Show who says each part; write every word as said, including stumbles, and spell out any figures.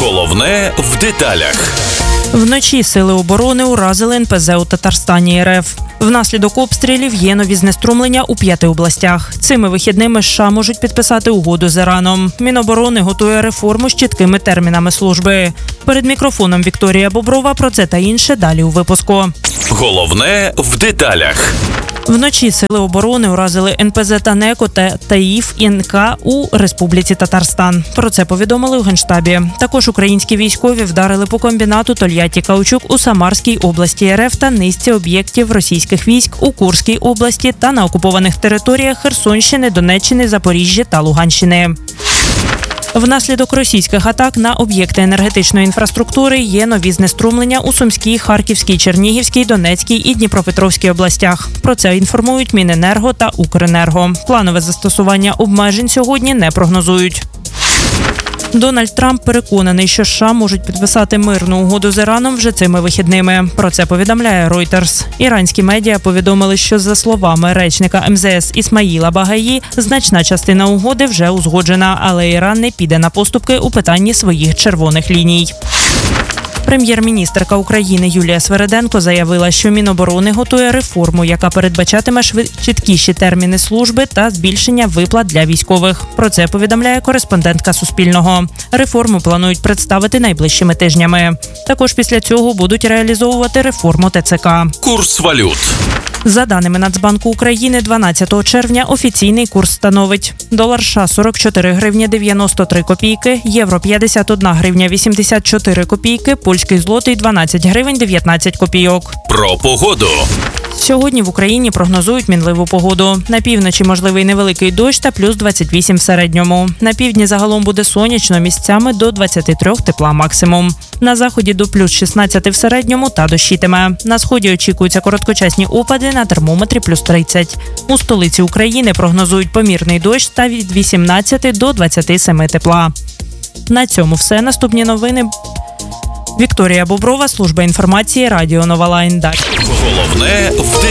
Speaker 1: Головне в деталях.
Speaker 2: Вночі сили оборони уразили ен пе зет у Татарстані ер еф. Внаслідок обстрілів є нові знеструмлення у п'яти областях. Цими вихідними США можуть підписати угоду з Іраном. Міноборони готує реформу з чіткими термінами служби. Перед мікрофоном Вікторія Боброва. Про це та інше далі у випуску.
Speaker 1: Головне в деталях.
Speaker 2: Вночі сили оборони уразили ен пе зет «Танеко» та Таїф ен ка у Республіці Татарстан. Про це повідомили у Генштабі. Також українські військові вдарили по комбінату Тольятті-Каучук у Самарській області ер еф та низці об'єктів російських військ у Курській області та на окупованих територіях Херсонщини, Донеччини, Запоріжжя та Луганщини. Внаслідок російських атак на об'єкти енергетичної інфраструктури є нові знеструмлення у Сумській, Харківській, Чернігівській, Донецькій і Дніпропетровській областях. Про це інформують Міненерго та Укренерго. Планове застосування обмежень сьогодні не прогнозують. Дональд Трамп переконаний, що США можуть підписати мирну угоду з Іраном вже цими вихідними. Про це повідомляє Reuters. Іранські медіа повідомили, що, за словами речника ем зе ес Ісмаїла Багаї, значна частина угоди вже узгоджена, але Іран не піде на поступки у питанні своїх червоних ліній. Прем'єр-міністерка України Юлія Свериденко заявила, що Міноборони готує реформу, яка передбачатиме швид... чіткіші терміни служби та збільшення виплат для військових. Про це повідомляє кореспондентка Суспільного. Реформу планують представити найближчими тижнями. Також після цього будуть реалізовувати реформу те це ка.
Speaker 1: Курс валют.
Speaker 2: За даними Нацбанку України, дванадцятого червня офіційний курс становить: долар США – сорок чотири гривні дев'яносто три копійки, євро – п'ятдесят одна гривня вісімдесят чотири копійки, польський злотий – дванадцять гривень дев'ятнадцять копійок.
Speaker 1: Про погоду.
Speaker 2: Сьогодні в Україні прогнозують мінливу погоду. На півночі можливий невеликий дощ та плюс двадцять вісім в середньому. На півдні загалом буде сонячно, місцями до двадцяти трьох тепла максимум. На заході до плюс шістнадцяти в середньому та дощитиме. На сході очікуються короткочасні опади, на термометрі плюс тридцять. У столиці України прогнозують помірний дощ та від вісімнадцяти до двадцяти семи тепла. На цьому все. Наступні новини. Вікторія Боброва, служба інформації, Радіо Нова Лайн.
Speaker 1: Головне в деталях.